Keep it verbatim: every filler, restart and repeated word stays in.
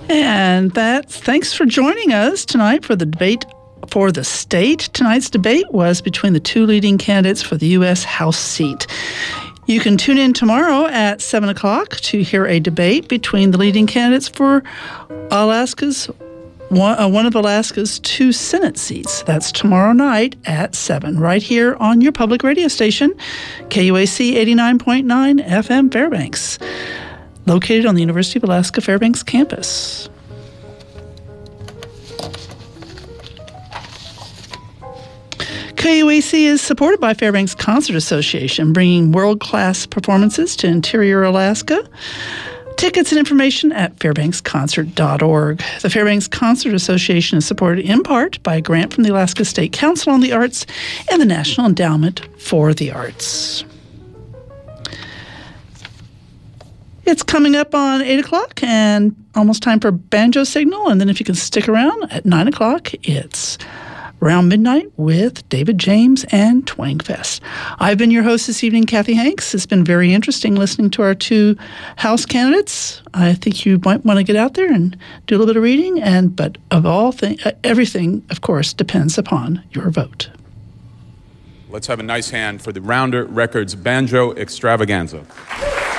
And that's thanks for joining us tonight for the debate for the state. Tonight's debate was between the two leading candidates for the U S House seat. You can tune in tomorrow at seven o'clock to hear a debate between the leading candidates for Alaska's one, uh, one of Alaska's two Senate seats. That's tomorrow night at seven, right here on your public radio station, K U A C eighty-nine point nine F M Fairbanks, located on the University of Alaska Fairbanks campus. K U A C is supported by Fairbanks Concert Association, bringing world-class performances to interior Alaska. Tickets and information at fairbanks concert dot org. The Fairbanks Concert Association is supported in part by a grant from the Alaska State Council on the Arts and the National Endowment for the Arts. It's coming up on eight o'clock and almost time for Banjo Signal. And then if you can stick around at nine o'clock, it's Around Midnight with David James and Twangfest. I've been your host this evening, Kathy Hanks. It's been very interesting listening to our two House candidates. I think you might want to get out there and do a little bit of reading. And but of all things, everything, of course, depends upon your vote. Let's have a nice hand for the Rounder Records Banjo Extravaganza.